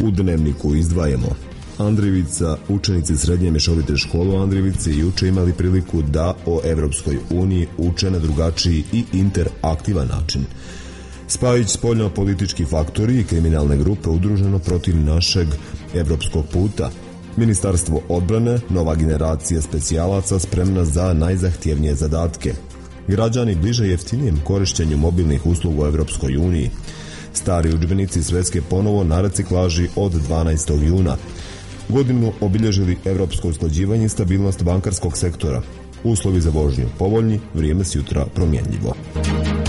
U dnevniku izdvajamo: Andrijevica, učenici srednje mješovite škole u Andrijevici juče imali priliku da o Evropskoj uniji uče na drugačiji i interaktivan način. Spajić spoljno-politički faktori i kriminalne grupe udruženo protiv našeg evropskog puta. Ministarstvo odbrane, nova generacija specijalaca spremna za najzahtjevnije zadatke. Građani bliže jeftinijem korišćenju mobilnih usluga u Evropskoj uniji. Stari udžbenici svetske ponovo na reciklaži od 12. juna. Godinu obilježili evropsko usklađivanje i stabilnost bankarskog sektora. Uslovi za vožnju povoljni, vrijeme s jutra promjenljivo.